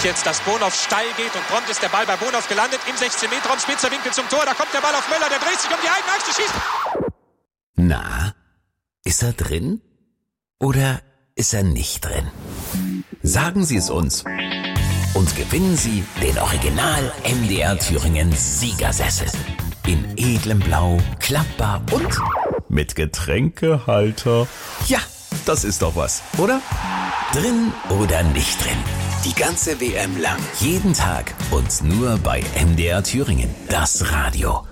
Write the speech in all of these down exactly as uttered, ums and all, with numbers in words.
jetzt, dass Bonhoff steil geht und prompt ist der Ball bei Bonhoff gelandet im sechzehn Meter Raum, spitzer Winkel zum Tor, da kommt der Ball auf Möller, der dreht sich um die eigene Achse, schießt. Na, ist er drin oder ist er nicht drin? Sagen Sie es uns und gewinnen Sie den Original M D R Thüringen Siegersessel. In edlem Blau, klappbar und mit Getränkehalter. Ja, das ist doch was, oder? Drin oder nicht drin? Die ganze W M lang. Jeden Tag und nur bei M D R Thüringen. Das Radio.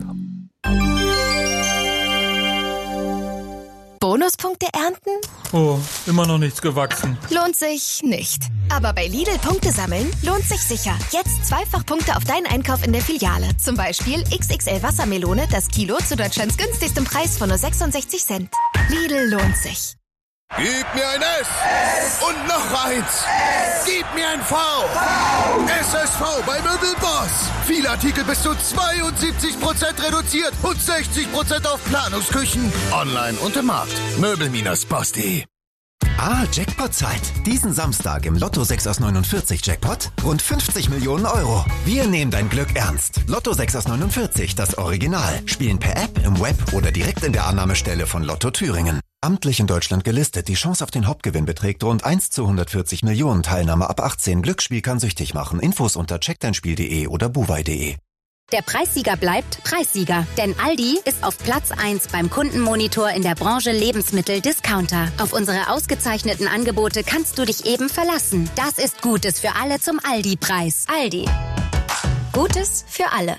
Bonuspunkte ernten? Oh, immer noch nichts gewachsen. Lohnt sich nicht. Aber bei Lidl Punkte sammeln lohnt sich sicher. Jetzt zweifach Punkte auf deinen Einkauf in der Filiale. Zum Beispiel X X L Wassermelone, das Kilo zu Deutschlands günstigstem Preis von nur sechsundsechzig Cent. Lidl lohnt sich. Gib mir ein S. S. Und noch eins. S. Gib mir ein V. V. S S V bei Möbelboss. Viele Artikel bis zu zweiundsiebzig Prozent reduziert und sechzig Prozent auf Planungsküchen. Online und im Markt. Möbel Boss punkt de. Ah, Jackpot-Zeit. Diesen Samstag im Lotto sechs aus neunundvierzig Jackpot rund fünfzig Millionen Euro. Wir nehmen dein Glück ernst. Lotto sechs aus neunundvierzig, das Original. Spielen per App, im Web oder direkt in der Annahmestelle von Lotto Thüringen. Amtlich in Deutschland gelistet. Die Chance auf den Hauptgewinn beträgt rund eins zu hundertvierzig Millionen. Teilnahme ab achtzehn. Glücksspiel kann süchtig machen. Infos unter check dein spiel punkt de oder buwei punkt de. Der Preissieger bleibt Preissieger, denn Aldi ist auf Platz eins beim Kundenmonitor in der Branche Lebensmittel-Discounter. Auf unsere ausgezeichneten Angebote kannst du dich eben verlassen. Das ist Gutes für alle zum Aldi-Preis. Aldi. Gutes für alle.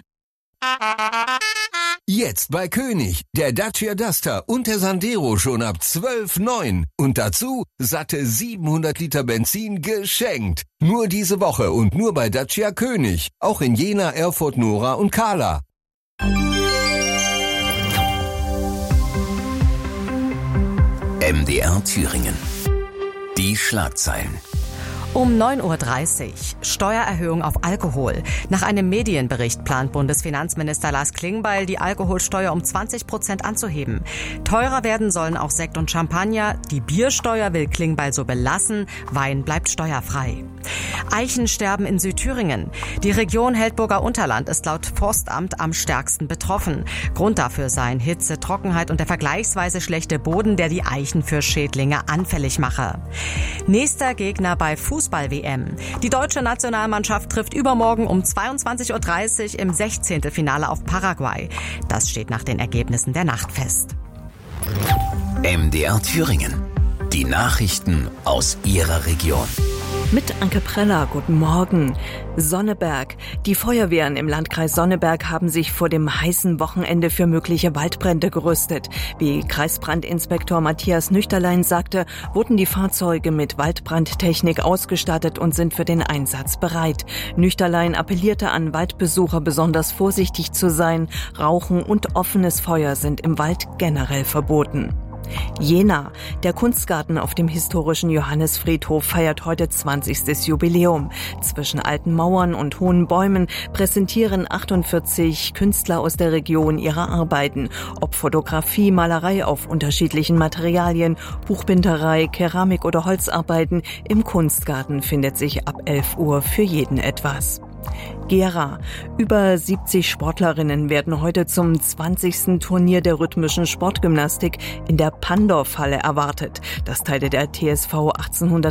Jetzt bei König, der Dacia Duster und der Sandero schon ab zwölf Komma neun. Und dazu satte siebenhundert Liter Benzin geschenkt. Nur diese Woche und nur bei Dacia König. Auch in Jena, Erfurt, Nora und Kahla. M D R Thüringen. Die Schlagzeilen. Um neun Uhr dreißig. Steuererhöhung auf Alkohol. Nach einem Medienbericht plant Bundesfinanzminister Lars Klingbeil, die Alkoholsteuer um zwanzig Prozent anzuheben. Teurer werden sollen auch Sekt und Champagner. Die Biersteuer will Klingbeil so belassen. Wein bleibt steuerfrei. Eichensterben in Südthüringen. Die Region Heldburger Unterland ist laut Forstamt am stärksten betroffen. Grund dafür seien Hitze, Trockenheit und der vergleichsweise schlechte Boden, der die Eichen für Schädlinge anfällig mache. Nächster Gegner bei Fußball-W M. Die deutsche Nationalmannschaft trifft übermorgen um zweiundzwanzig Uhr dreißig im Sechzehntelfinale auf Paraguay. Das steht nach den Ergebnissen der Nacht fest. M D R Thüringen. Die Nachrichten aus Ihrer Region. Mit Anke Preller, guten Morgen. Sonneberg. Die Feuerwehren im Landkreis Sonneberg haben sich vor dem heißen Wochenende für mögliche Waldbrände gerüstet. Wie Kreisbrandinspektor Matthias Nüchterlein sagte, wurden die Fahrzeuge mit Waldbrandtechnik ausgestattet und sind für den Einsatz bereit. Nüchterlein appellierte an Waldbesucher, besonders vorsichtig zu sein. Rauchen und offenes Feuer sind im Wald generell verboten. Jena. Der Kunstgarten auf dem historischen Johannisfriedhof feiert heute zwanzigstes Jubiläum. Zwischen alten Mauern und hohen Bäumen präsentieren achtundvierzig Künstler aus der Region ihre Arbeiten. Ob Fotografie, Malerei auf unterschiedlichen Materialien, Buchbinderei, Keramik oder Holzarbeiten, im Kunstgarten findet sich ab elf Uhr für jeden etwas. Gera. Über siebzig Sportlerinnen werden heute zum zwanzigsten Turnier der rhythmischen Sportgymnastik in der Pandorf-Halle erwartet. Das teilte der T S V achtzehnhundertdreiundachtzig